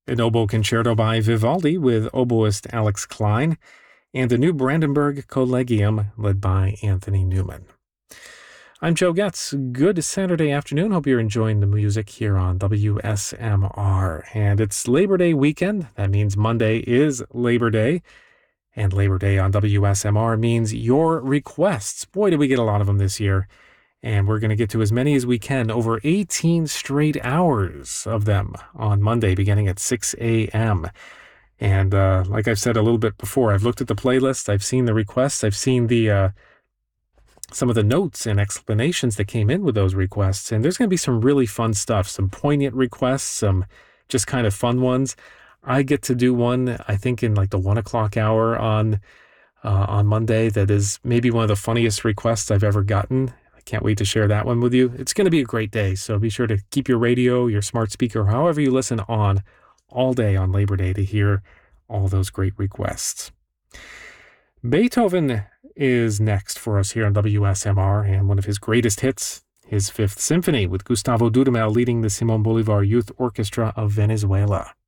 An oboe concerto by Vivaldi with oboist Alex Klein, and the new Brandenburg Collegium led by Anthony Newman. I'm Joe Getz. Good Saturday afternoon. Hope you're enjoying the music here on WSMR. And it's Labor Day weekend. That means Monday is Labor Day. And Labor Day on WSMR means your requests. Boy, did we get a lot of them this year. And we're going to get to as many as we can, over 18 straight hours of them on Monday, beginning at 6 a.m. And like I've said a little bit before, I've looked at the playlist, I've seen the requests, I've seen the some of the notes and explanations that came in with those requests, and there's going to be some really fun stuff, some poignant requests, some just kind of fun ones. I get to do one, I think, in like the 1 o'clock hour on Monday that is maybe one of the funniest requests I've ever gotten. Can't wait to share that one with you. It's going to be a great day, so be sure to keep your radio, your smart speaker, however you listen on all day on Labor Day to hear all those great requests. Beethoven is next for us here on WSMR, and one of his greatest hits, his Fifth Symphony, with Gustavo Dudamel leading the Simón Bolívar Youth Orchestra of Venezuela.